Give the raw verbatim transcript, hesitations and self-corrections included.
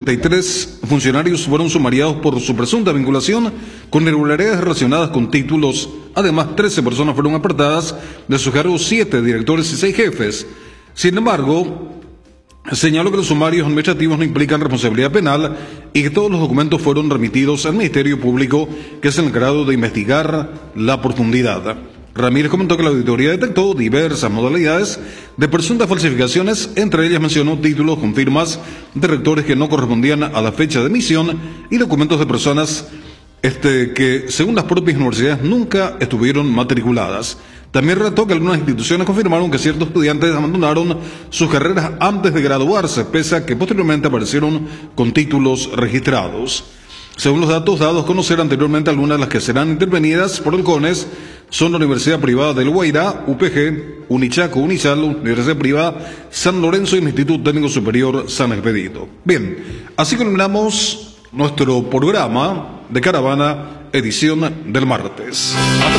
noventa y tres funcionarios fueron sumariados por su presunta vinculación con irregularidades relacionadas con títulos. Además, trece personas fueron apartadas de sus cargos, siete directores y seis jefes. Sin embargo, señaló que los sumarios administrativos no implican responsabilidad penal y que todos los documentos fueron remitidos al Ministerio Público, que es el encargado de investigar la profundidad. Ramírez comentó que la auditoría detectó diversas modalidades de presuntas falsificaciones, entre ellas mencionó títulos con firmas de rectores que no correspondían a la fecha de emisión y documentos de personas este, que, según las propias universidades, nunca estuvieron matriculadas. También relató que algunas instituciones confirmaron que ciertos estudiantes abandonaron sus carreras antes de graduarse, pese a que posteriormente aparecieron con títulos registrados. Según los datos dados a conocer anteriormente, algunas de las que serán intervenidas por el CONES son la Universidad Privada del Guairá, U P G, Unichaco, Unisal, Universidad Privada San Lorenzo y el Instituto Técnico Superior San Expedito. Bien, así culminamos nuestro programa de Caravana, edición del martes. Hasta